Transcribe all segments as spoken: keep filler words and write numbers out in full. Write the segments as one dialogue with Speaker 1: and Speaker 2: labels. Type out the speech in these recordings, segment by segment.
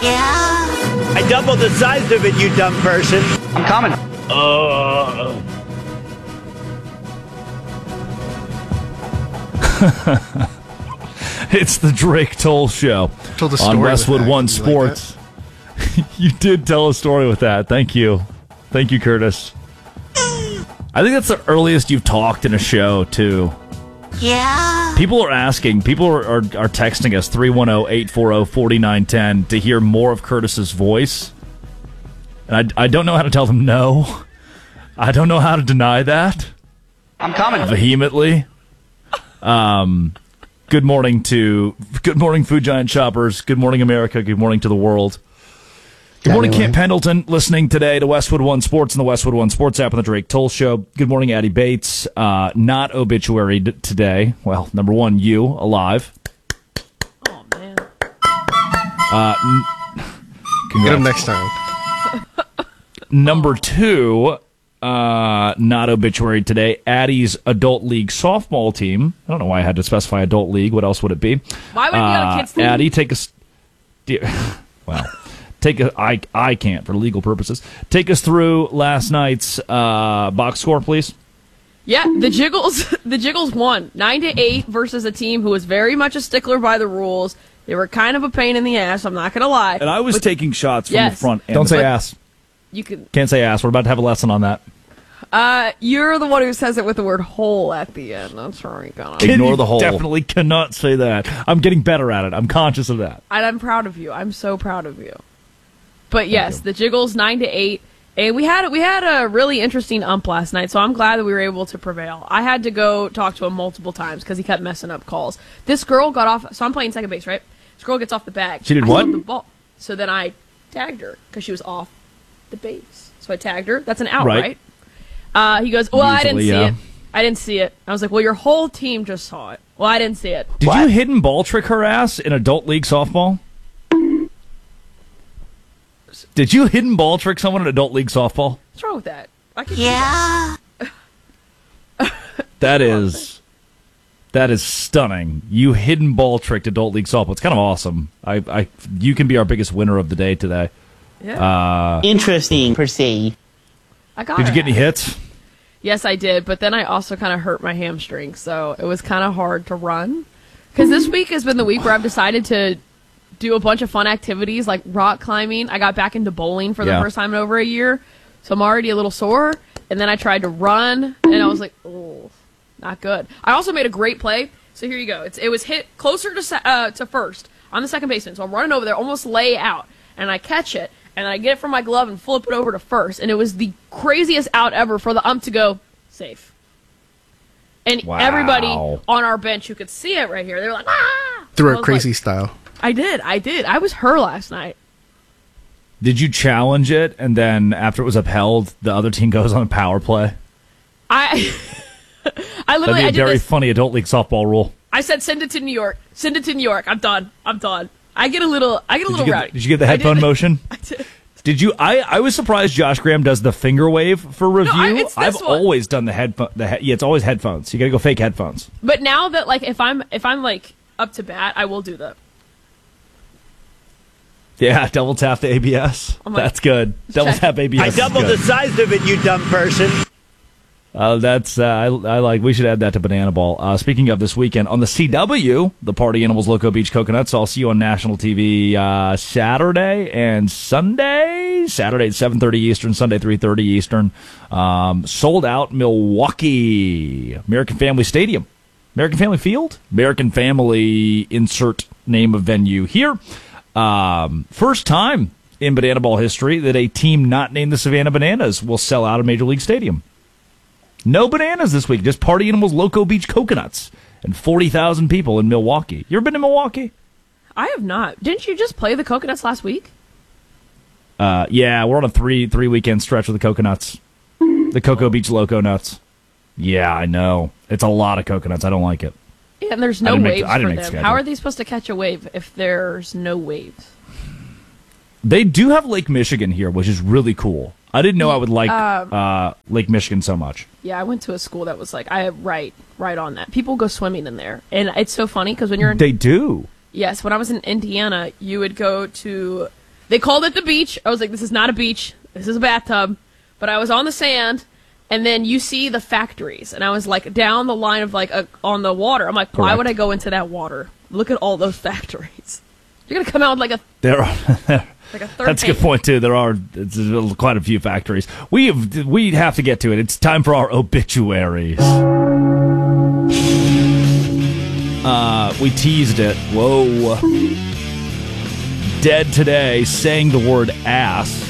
Speaker 1: Yeah.
Speaker 2: I doubled the size of it, you dumb person.
Speaker 3: I'm coming.
Speaker 2: Uh.
Speaker 4: It's the Drake Toll Show
Speaker 5: Told a story
Speaker 4: on
Speaker 5: with
Speaker 4: Westwood
Speaker 5: that.
Speaker 4: One
Speaker 5: Did you like
Speaker 4: Sports. You did tell a story with that. Thank you. Thank you, Curtis. I think that's the earliest you've talked in a show, too.
Speaker 1: Yeah.
Speaker 4: People are asking, people are, are, are texting us three one zero, eight four zero, four nine one zero to hear more of Curtis's voice. And I, I don't know how to tell them no. I don't know how to deny that.
Speaker 3: I'm coming.
Speaker 4: Vehemently. Um, good morning to, good morning, Food Giant shoppers. Good morning, America. Good morning to the world. Good morning, Camp Pendleton, listening today to Westwood One Sports and the Westwood One Sports app on the Drake Toll Show. Good morning, Addie Bates. Uh, not obituary d- today. Well, number one, you, alive.
Speaker 6: Oh, man.
Speaker 4: Uh, n-
Speaker 5: Get him next time.
Speaker 4: Number two, uh, not obituary today, Addie's Adult League softball team. I don't know why I had to specify Adult League. What else would it be?
Speaker 6: Why would it be on a
Speaker 4: Uh,
Speaker 6: kid's team?
Speaker 4: Addie, take us... Wow. Take a, I, I can't for legal purposes. Take us through last night's uh, box score, please.
Speaker 6: Yeah, the Jiggles the Jiggles won nine to eight versus a team who was very much a stickler by the rules. They were kind of a pain in the ass, I'm not going to lie.
Speaker 4: And I was
Speaker 6: But
Speaker 4: taking shots from
Speaker 6: Yes.
Speaker 4: the front end.
Speaker 6: Don't say
Speaker 4: ass.
Speaker 6: you can
Speaker 4: Can't say ass. We're about to have a lesson on that.
Speaker 6: uh you're the one who says it with the word hole at the end. That's where we got
Speaker 4: Ignore the
Speaker 6: hole.
Speaker 4: hole. Definitely cannot say that. I'm getting better at it. I'm conscious of that.
Speaker 6: And I'm proud of you. I'm so proud of you. But yes, the Jiggles nine to eight, and we had we had a really interesting ump last night. So I'm glad that we were able to prevail. I had to go talk to him multiple times because he kept messing up calls. This girl got off. So I'm playing second base, right? This girl gets off the bag.
Speaker 4: She did
Speaker 6: I
Speaker 4: what?
Speaker 6: held the ball. So then I tagged her because she was off the base. So I tagged her. That's an out,
Speaker 4: Right.
Speaker 6: right? Uh, he goes, well, I didn't
Speaker 4: Usually,
Speaker 6: see
Speaker 4: yeah.
Speaker 6: it. I didn't see it. I was like, well, your whole team just saw it. Well, I didn't see it.
Speaker 4: Did you hidden ball trick her ass in Adult League softball? Did you hidden ball trick someone in Adult League softball?
Speaker 6: What's wrong with that? I could
Speaker 1: Yeah.
Speaker 4: That is that is stunning. You hidden ball tricked Adult League softball. It's kind of awesome. I, I you can be our biggest winner of the day today.
Speaker 6: Yeah.
Speaker 4: Uh,
Speaker 7: Interesting per se.
Speaker 6: I got
Speaker 4: did you
Speaker 6: her
Speaker 4: get any
Speaker 6: ass.
Speaker 4: hits?
Speaker 6: Yes, I did, but then I also kind of hurt my hamstring, so it was kind of hard to run. Because this week has been the week where I've decided to do a bunch of fun activities like rock climbing. I got back into bowling for the
Speaker 4: Yeah.
Speaker 6: first time in over a year, so I'm already a little sore. And then I tried to run, and I was like, oh, not good. I also made a great play. So here you go. It's, it was hit closer to se- uh, to first. I'm the second baseman, so I'm running over there, almost lay out, and I catch it. And I get it from my glove and flip it over to first. And it was the craziest out ever for the ump to go, safe. And
Speaker 4: Wow.
Speaker 6: everybody on our bench who could see it right here, they were like, ah!
Speaker 5: Through
Speaker 6: I
Speaker 5: a
Speaker 6: was
Speaker 5: crazy
Speaker 6: like,
Speaker 5: style.
Speaker 6: I did, I did. I was her last night.
Speaker 4: Did you challenge it, and then after it was upheld, the other team goes on a power play?
Speaker 6: I I
Speaker 4: That'd
Speaker 6: literally
Speaker 4: be a
Speaker 6: I did
Speaker 4: very
Speaker 6: this.
Speaker 4: funny Adult League softball rule.
Speaker 6: I said send it to New York. Send it to New York. I'm done. I'm done. I get a little I get a
Speaker 4: Did
Speaker 6: little
Speaker 4: you, get,
Speaker 6: rowdy.
Speaker 4: did you get the
Speaker 6: I
Speaker 4: headphone
Speaker 6: did.
Speaker 4: motion?
Speaker 6: I did.
Speaker 4: Did you? I, I was surprised Josh Graham does the finger wave for review.
Speaker 6: I- it's this
Speaker 4: I've
Speaker 6: one.
Speaker 4: always done the headphone. The he, yeah, it's always headphones. You got to go fake headphones.
Speaker 6: But now that like if I'm if I'm like up to bat, I will do that.
Speaker 4: Yeah, double tap the A B S.
Speaker 6: I'm like,
Speaker 4: That's good. Double
Speaker 6: check.
Speaker 4: tap A B S.
Speaker 2: I
Speaker 4: is
Speaker 2: doubled
Speaker 4: good.
Speaker 2: the size of it, you dumb person.
Speaker 4: Uh, that's uh, I, I like. We should add that to Banana Ball. Uh, speaking of this weekend on the C W, the Party Animals Loco Beach Coconuts. I'll see you on national T V uh, Saturday and Sunday. Saturday at seven thirty Eastern, Sunday three thirty Eastern. Um, sold out Milwaukee American Family Stadium, American Family Field, American Family. Insert name of venue here. Um, first time in Banana Ball history that a team not named the Savannah Bananas will sell out a Major League Stadium. No bananas this week, just Party Animals Loco Beach Coconuts and forty thousand people in Milwaukee. You ever been to Milwaukee?
Speaker 6: I have not. Didn't you just play the Coconuts last week?
Speaker 4: Uh, yeah, we're on a three three weekend stretch with the Coconuts. The Cocoa Beach Loco Nuts. Yeah, I know. It's a lot of coconuts. I don't like it.
Speaker 6: Yeah, and there's
Speaker 4: I
Speaker 6: no
Speaker 4: didn't make-
Speaker 6: waves
Speaker 4: I didn't
Speaker 6: for
Speaker 4: make
Speaker 6: them.
Speaker 4: schedule.
Speaker 6: How are they supposed to catch a wave if there's no waves?
Speaker 4: They do have Lake Michigan here, which is really cool. I didn't know I would like
Speaker 6: Um,
Speaker 4: uh, Lake Michigan so much.
Speaker 6: Yeah, I went to a school that was like, I right, right on that. People go swimming in there, and it's so funny because when you're in,
Speaker 4: They do.
Speaker 6: yes, when I was in Indiana, you would go to They called it the beach. I was like, this is not a beach. This is a bathtub. But I was on the sand, and then you see the factories. And I was like down the line of like a, on the water. I'm like, why
Speaker 4: Correct.
Speaker 6: would I go into that water? Look at all those factories. You're going to come out with like a,
Speaker 4: There are.
Speaker 6: like a third
Speaker 4: That's a good
Speaker 6: tank.
Speaker 4: point too. There are it's a- quite a few factories. We have, we have to get to it. It's time for our obituaries. Uh, we teased it. Whoa. Dead today, saying the word ass.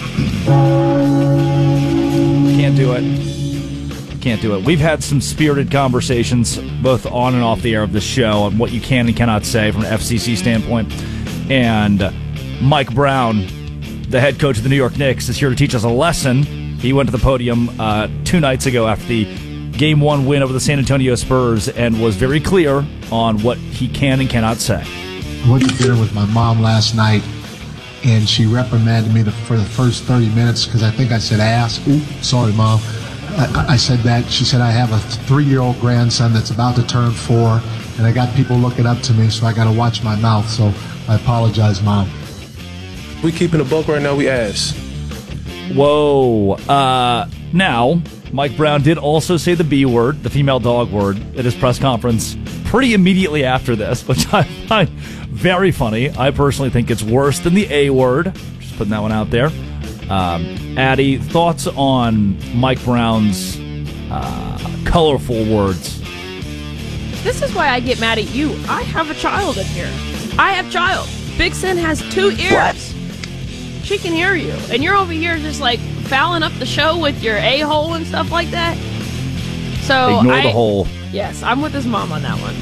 Speaker 4: Can't do it. Can't do it. We've had some spirited conversations, both on and off the air of this show, on what you can and cannot say from an F C C standpoint. And Mike Brown, the head coach of the New York Knicks, is here to teach us a lesson. He went to the podium uh, two nights ago after the Game one win over the San Antonio Spurs and was very clear on what he can and cannot say.
Speaker 1: I went to dinner with my mom last night, and she reprimanded me the, for the first thirty minutes because I think I said ass. Ooh, sorry, Mom. I, I said that. She said I have a three-year-old grandson that's about to turn four, and I got people looking up to me, so I got to watch my mouth. So I apologize, Mom.
Speaker 5: We keeping a bulk right now, we ass.
Speaker 4: Whoa. Uh, now, Mike Brown did also say the B word, the female dog word, at his press conference pretty immediately after this, which I find very funny. I personally think it's worse than the A word. Just putting that one out there. Um, Addie, thoughts on Mike Brown's uh, colorful words?
Speaker 6: This is why I get mad at you. I have a child in here. I have child. Big Sin has two ears.
Speaker 2: What?
Speaker 6: She can hear you. And you're over here just like fouling up the show with your a-hole and stuff like that. So
Speaker 4: Ignore
Speaker 6: I,
Speaker 4: the whole.
Speaker 6: Yes, I'm with his mom on that one.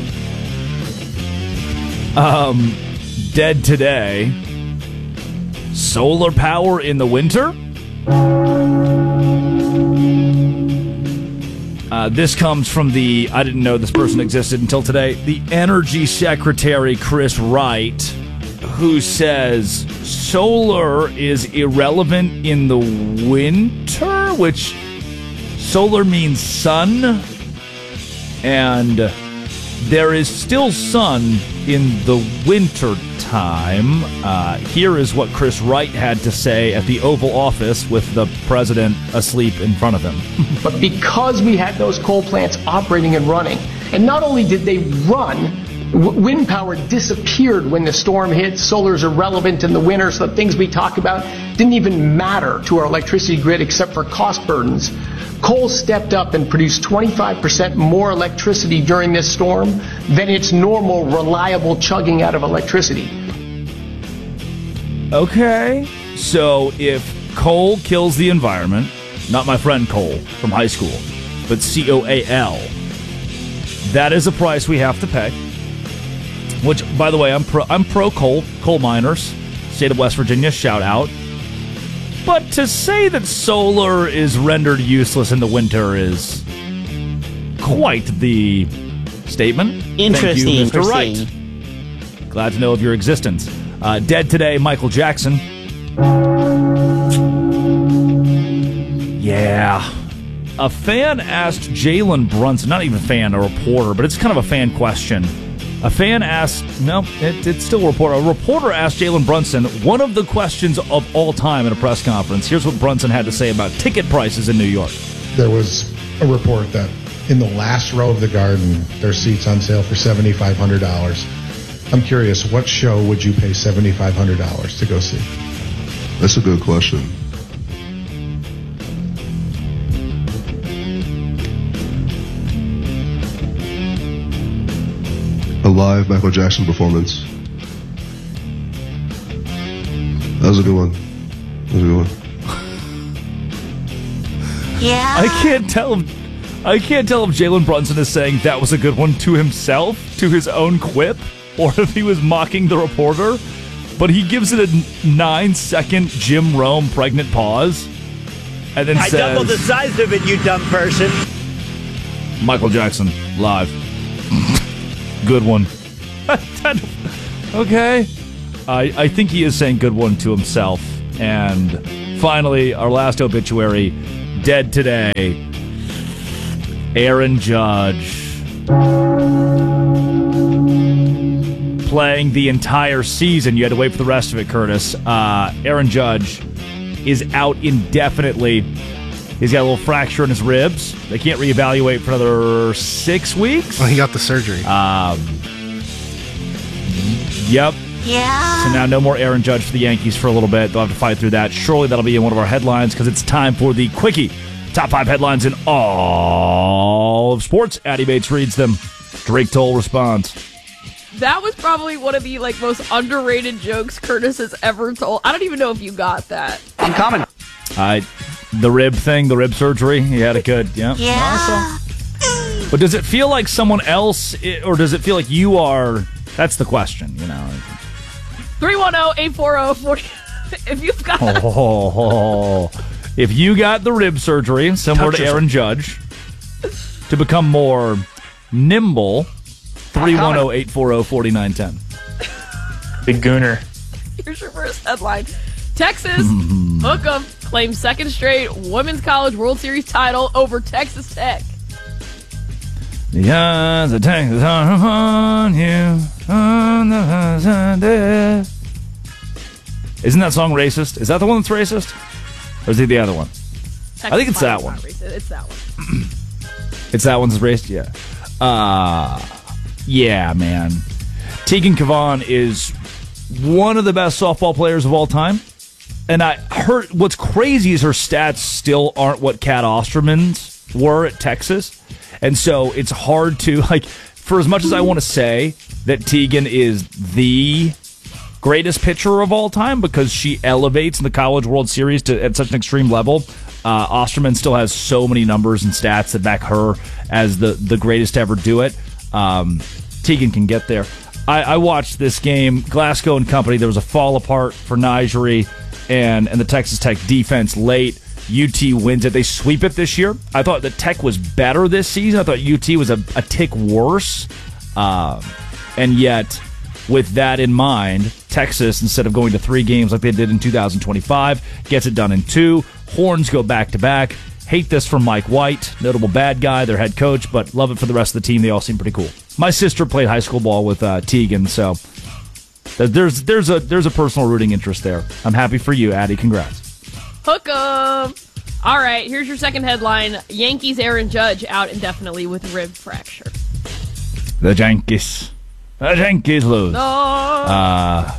Speaker 4: Um, dead today. Solar power in the winter? Uh, this comes from the, I didn't know this person existed until today, the Energy Secretary, Chris Wright, who says solar is irrelevant in the winter, which solar means sun, and there is still sun in the winter time. Uh, here is what Chris Wright had to say at the Oval Office with the president asleep in front of him.
Speaker 3: But because we had those coal plants operating and running, and not only did they run, w- wind power disappeared when the storm hit. Solar is irrelevant in the winter, so the things we talk about didn't even matter to our electricity grid except for cost burdens. Coal stepped up and produced twenty-five percent more electricity during this storm than its normal, reliable chugging out of electricity.
Speaker 4: Okay, so if coal kills the environment, not my friend Cole from high school, but C O A L, that is a price we have to pay. Which, by the way, I'm pro, I'm pro coal, coal miners, state of West Virginia, shout out. But to say that solar is rendered useless in the winter is quite the statement.
Speaker 2: Interesting,
Speaker 4: Thank you, Mister
Speaker 2: interesting.
Speaker 4: Wright. Glad to know of your existence. Uh, dead today, Michael Jackson. Yeah. A fan asked Jalen Brunson, not even a fan, a reporter, but it's kind of a fan question. A fan asked, no, it, it's still a reporter. A reporter asked Jalen Brunson one of the questions of all time at a press conference. Here's what Brunson had to say about ticket prices in New York.
Speaker 7: There was a report that in the last row of the Garden, there's seats on sale for seven thousand five hundred dollars. I'm curious, what show would you pay seven thousand five hundred dollars to go see?
Speaker 8: That's a good question. A live Michael Jackson performance. That was a good one. That was a good one.
Speaker 9: Yeah.
Speaker 4: I can't tell if I can't tell if Jalen Brunson is saying that was a good one to himself, to his own quip, or if he was mocking the reporter. But he gives it a nine-second Jim Rome pregnant pause, and then
Speaker 2: I
Speaker 4: says,
Speaker 2: doubled the size of it, you dumb person.
Speaker 4: Michael Jackson, live. Good one. Okay. I, I think he is saying good one to himself. And finally, our last obituary, dead today, Aaron Judge. playing the entire season. You had to wait for the rest of it, Curtis. Uh, Aaron Judge is out indefinitely. He's got a little fracture in his ribs. They can't reevaluate for another six weeks.
Speaker 9: Well, he got the surgery.
Speaker 4: Um, yep.
Speaker 10: Yeah.
Speaker 4: So now no more Aaron Judge for the Yankees for a little bit. They'll have to fight through that. Surely that'll be in one of our headlines because it's time for the Quickie. Top five headlines in all of sports. Addy Bates reads them. Drake Toll responds.
Speaker 6: That was probably one of the like most underrated jokes Curtis has ever told. I don't even know if you got that.
Speaker 10: Uncommon.
Speaker 4: I, the rib thing, the rib surgery, he had it good. Yeah.
Speaker 10: Yeah.
Speaker 4: Awesome. But does it feel like someone else, or does it feel like you are? That's the question, you know.
Speaker 6: three one zero, eight four zero, four zero If you've got
Speaker 4: oh, if you got the rib surgery, similar
Speaker 9: Touch
Speaker 4: to
Speaker 9: yourself.
Speaker 4: Aaron Judge, to become more nimble, three one zero, eight four zero, four nine one zero.
Speaker 5: Big Gooner.
Speaker 6: Here's your first headline. Texas, hook 'em, claims second straight Women's College World Series title over Texas Tech.
Speaker 4: Yeah, the Texas on you. On the Isn't that song racist? Is that the one that's racist? Or is it the other one?
Speaker 6: Texas
Speaker 4: I think it's that
Speaker 6: Fire's
Speaker 4: one.
Speaker 6: not racist. It's that one.
Speaker 4: It's that one's racist? Yeah. Uh, yeah, man. Tegan Kavan is one of the best softball players of all time. And I heard what's crazy is her stats still aren't what Kat Osterman's were at Texas. And so it's hard to, like, for as much as I want to say that Tegan is the greatest pitcher of all time because she elevates in the College World Series to at such an extreme level, uh, Osterman still has so many numbers and stats that back her as the, the greatest to ever do it. Um, Tegan can get there. I, I watched this game, Glasgow and company. There was a fall apart for Nigeria and, and the Texas Tech defense late. U T wins it. They sweep it this year. I thought the Tech was better this season. I thought U T was a, a tick worse. Um, and yet, with that in mind, Texas, instead of going to three games like they did in two thousand twenty-five, gets it done in two. Horns go back-to-back. Hate this from Mike White, notable bad guy, their head coach, but love it for the rest of the team. They all seem pretty cool. My sister played high school ball with uh, Tegan, so there's there's a there's a personal rooting interest there. I'm happy for you, Addie. Congrats.
Speaker 6: Hook 'em. All right, here's your second headline. Yankees Aaron Judge out indefinitely with rib fracture.
Speaker 4: The Yankees. The Yankees lose.
Speaker 6: Oh.
Speaker 4: Uh,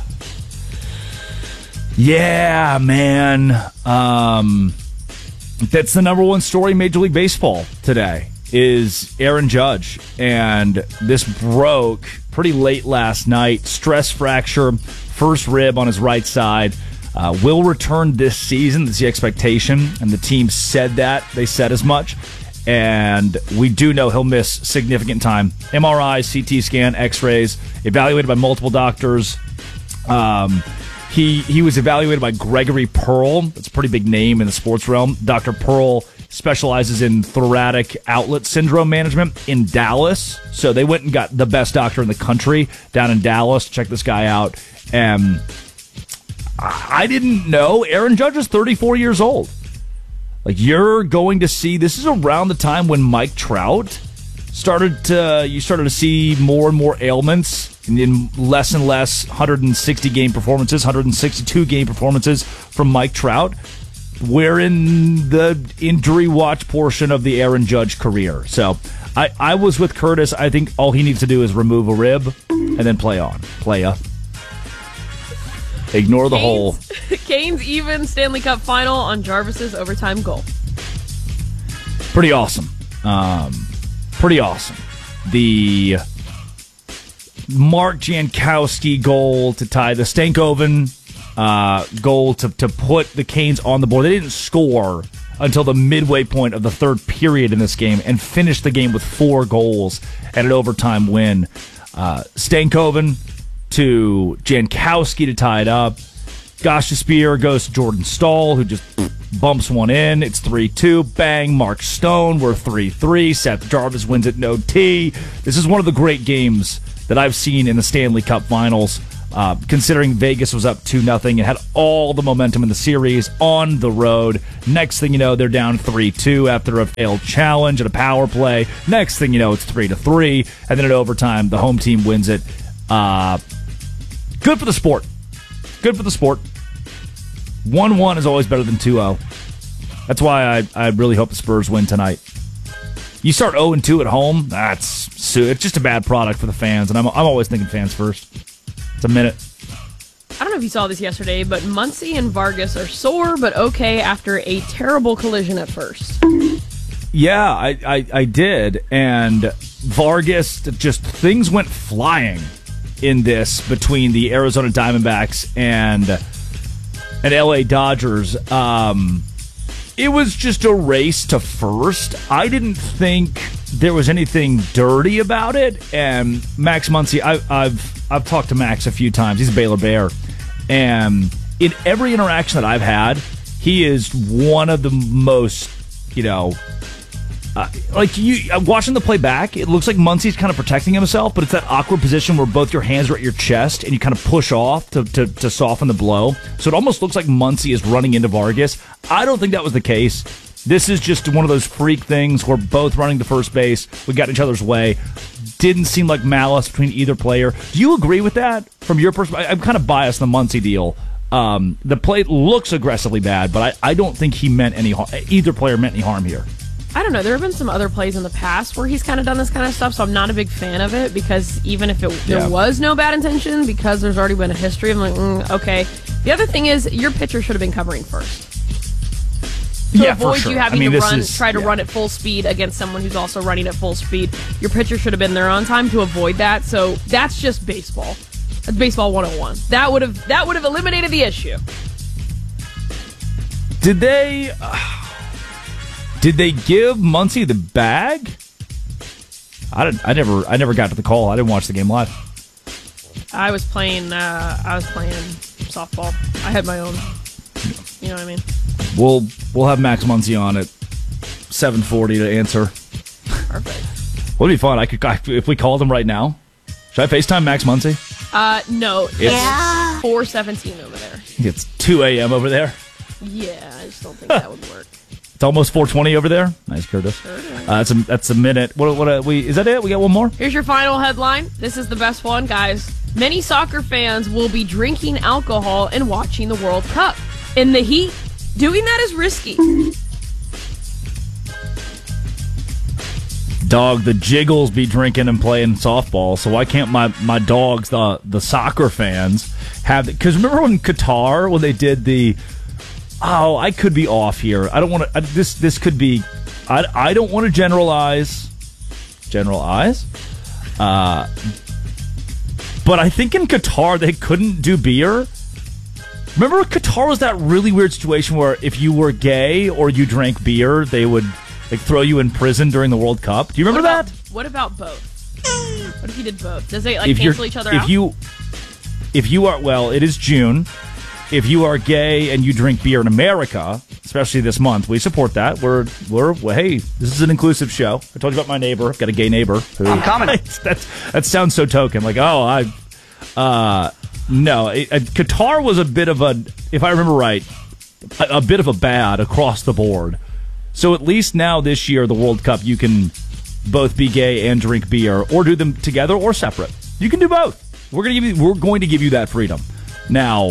Speaker 4: yeah, man. Um, that's the number one story in Major League Baseball today is Aaron Judge. And this broke pretty late last night. Stress fracture, first rib on his right side. Uh, will return this season. That's the expectation. And the team said that. They said as much. And we do know he'll miss significant time. M R I, C T scan, X-rays, evaluated by multiple doctors. Um, he he was evaluated by Gregory Pearl. That's a pretty big name in the sports realm. Doctor Pearl specializes in thoracic outlet syndrome management in Dallas. So they went and got the best doctor in the country down in Dallas to check this guy out. And I didn't know Aaron Judge is thirty-four years old. Like, you're going to see, this is around the time when Mike Trout started to, you started to see more and more ailments and in less and less one hundred sixty game performances, one hundred sixty-two game performances from Mike Trout. We're in the injury watch portion of the Aaron Judge career. So I, I was with Curtis. I think all he needs to do is remove a rib and then play on. Playa. Ignore the hole.
Speaker 6: Canes even Stanley Cup final on Jarvis's overtime goal.
Speaker 4: Pretty awesome. Um, pretty awesome. The Mark Jankowski goal to tie the Stankoven uh, goal to, to put the Canes on the board. They didn't score until the midway point of the third period in this game and finished the game with four goals and an overtime win. Uh, Stankoven to Jankowski to tie it up. Gostisbehere goes to Jordan Stahl, who just bumps one in. It's three two. Bang. Mark Stone. We're three three. Seth Jarvis wins it in O T. This is one of the great games that I've seen in the Stanley Cup Finals, uh, considering Vegas was up two nothing and had all the momentum in the series on the road. Next thing you know, they're down three two after a failed challenge and a power play. Next thing you know, it's three to three. And then at overtime, the home team wins it. Uh, Good for the sport. Good for the sport. one one is always better than two oh. That's why I, I really hope the Spurs win tonight. You start oh and two at home, that's it's just a bad product for the fans, and I'm I'm always thinking fans first. It's a minute.
Speaker 6: I don't know if you saw this yesterday, but Muncy and Vargas are sore but okay after a terrible collision at first.
Speaker 4: Yeah, I, I, I did, and Vargas, just things went flying in this between the Arizona Diamondbacks and and L A Dodgers. Um, it was just a race to first. I didn't think there was anything dirty about it. And Max Muncy, I, I've I've talked to Max a few times. He's a Baylor Bear, and in every interaction that I've had, he is one of the most, you know. Uh, like you uh, watching the play back, it looks like Muncy's kind of protecting himself, but it's that awkward position where both your hands are at your chest and you kind of push off to, to, to soften the blow. So it almost looks like Muncy is running into Vargas. I don't think that was the case. This is just one of those freak things where both running to first base, we got in each other's way. Didn't seem like malice between either player. Do you agree with that from your perspective? I'm kind of biased on the Muncy deal. Um, the play looks aggressively bad, but I, I don't think he meant any harm. Either player meant any harm here.
Speaker 6: I don't know. There have been some other plays in the past where he's kind of done this kind of stuff, so I'm not a big fan of it because even if it,
Speaker 4: yeah.
Speaker 6: there was no bad intention, because there's already been a history, I'm like, mm, okay. The other thing is your pitcher should have been covering first. To
Speaker 4: yeah,
Speaker 6: avoid
Speaker 4: for sure.
Speaker 6: you having
Speaker 4: I mean,
Speaker 6: to
Speaker 4: this
Speaker 6: run,
Speaker 4: is,
Speaker 6: try to
Speaker 4: yeah.
Speaker 6: run at full speed against someone who's also running at full speed, your pitcher should have been there on time to avoid that. So that's just baseball. That's baseball one oh one. That would have that would have eliminated the issue.
Speaker 4: Did they? Uh, Did they give Muncy the bag? I didn't, I never I never got to the call. I didn't watch the game live.
Speaker 6: I was playing uh, I was playing softball. I had my own. You know what I mean?
Speaker 4: We'll we'll have Max Muncy on at seven forty to answer.
Speaker 6: Perfect.
Speaker 4: Would be fun. I could I, if we called him right now. Should I FaceTime Max Muncy?
Speaker 6: Uh, no. It's
Speaker 4: yeah.
Speaker 6: four seventeen over there.
Speaker 4: It's two a.m. over there.
Speaker 6: Yeah, I just don't think that would work.
Speaker 4: It's almost four twenty over there. Nice, Curtis.
Speaker 6: Sure.
Speaker 4: Uh, that's a that's a minute. What what uh, we is that it? We got one more.
Speaker 6: Here's your final headline. This is the best one, guys. Many soccer fans will be drinking alcohol and watching the World Cup in the heat. Doing that is risky.
Speaker 4: Dog, the Jiggles be drinking and playing softball, so why can't my, my dogs, the the soccer fans, have it? Because remember when Qatar, when they did the, oh, I could be off here. I don't want to, this this could be, I, I don't want to generalize, generalize, uh, but I think in Qatar they couldn't do beer. Remember Qatar was that really weird situation where if you were gay or you drank beer, they would like throw you in prison during the World Cup. Do you remember
Speaker 6: what about,
Speaker 4: that?
Speaker 6: What about both? What if you did both? Does it like
Speaker 4: if
Speaker 6: cancel each other
Speaker 4: if
Speaker 6: out?
Speaker 4: You, if you are, well, it is June. If you are gay and you drink beer in America, especially this month, we support that. We're, we're, well, hey, this is an inclusive show. I told you about my neighbor. I've got a gay neighbor. Who,
Speaker 2: I'm coming.
Speaker 4: That's, that sounds so token. Like, oh, I, uh, no, it, uh, Qatar was a bit of a, if I remember right, a, a bit of a bad across the board. So at least now this year, the World Cup, you can both be gay and drink beer, or do them together or separate. You can do both. We're gonna give you, we're going to give you that freedom. Now,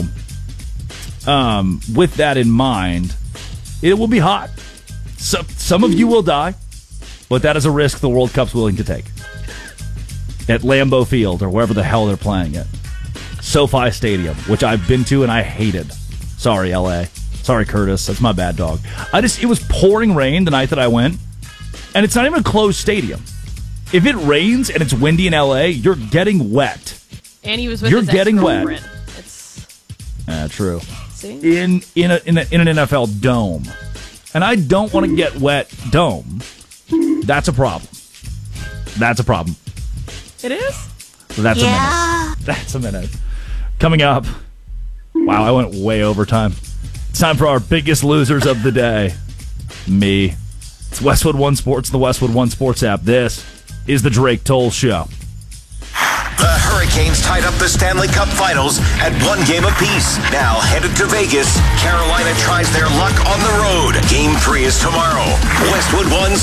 Speaker 4: um, with that in mind, it will be hot. So, some of you will die, but that is a risk the World Cup's willing to take. At Lambeau Field or wherever the hell they're playing it. SoFi Stadium, which I've been to and I hated. Sorry, L A. Sorry, Curtis. That's my bad dog. I just, it was pouring rain the night that I went, and it's not even a closed stadium. If it rains and it's windy in L A, you're getting wet.
Speaker 6: And he was with
Speaker 4: You're
Speaker 6: his
Speaker 4: getting wet.
Speaker 6: ex-girlfriend. It's
Speaker 4: Ah, true.
Speaker 6: see?
Speaker 4: In in a, in, a, in an N F L dome, and I don't want to get wet dome. That's a problem. That's a problem.
Speaker 6: It is?
Speaker 4: That's
Speaker 9: Yeah.
Speaker 4: a minute. That's a minute. Coming up. Wow, I went way over time. It's time for our biggest losers of the day. Me. It's Westwood One Sports, the Westwood One Sports app. This is the Drake Toll Show.
Speaker 10: The Hurricanes tied up the Stanley Cup Finals at one game apiece. Now headed to Vegas, Carolina tries their luck on the road. Game three is tomorrow. Westwood One